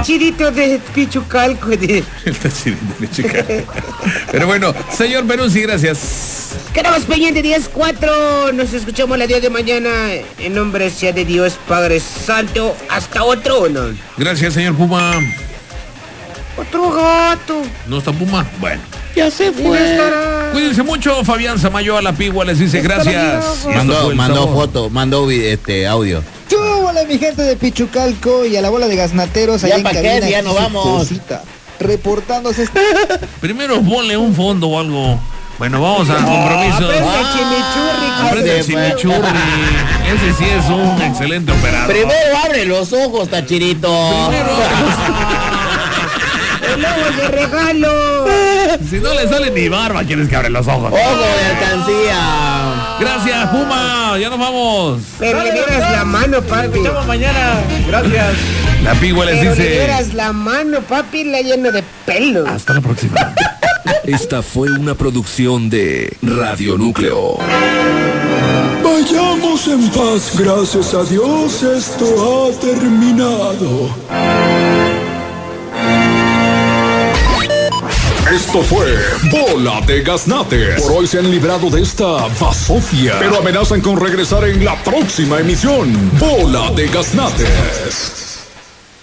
tachirito de Pichucalco. El tachirito de Pichucalco. Pero bueno, señor Peruzzi, gracias. Quedamos pendiente 10-4. Nos escuchamos el día de mañana. En nombre sea de Dios Padre Santo. Hasta otro, ¿no? Gracias, señor Puma. Otro gato. ¿No está Puma? Bueno. Ya se fue. Cuídense mucho. Fabián Samayo a la Pigua les dice gracias. Mandó foto, mandó audio. Chúbale, mi gente de Pichucalco y a la bola de gasnateros allá en cabina. Ya no vamos. Reportándose. Primero ponle un fondo o algo. Bueno, vamos a compromisos. Aprende el chimichurri. Ese sí es un excelente operador. Primero abre los ojos, tachirito. Primero abre los ojos. ¡El ojo de regalo! Si no le sale ni barba, quieres que abre los ojos. ¡Ojo de alcancía! Gracias, Puma. Ya nos vamos. Pero le dieras la mano, papi. Nos escuchamos mañana. Gracias. La Pigua les Pero dice. le dieras la mano, papi, la lleno de pelo. Hasta la próxima. Esta fue una producción de Radio Núcleo. Vayamos en paz, gracias a Dios esto ha terminado. Esto fue Bola de Gaznate. Por hoy se han librado de esta basofia, pero amenazan con regresar en la próxima emisión. Bola de Gaznates.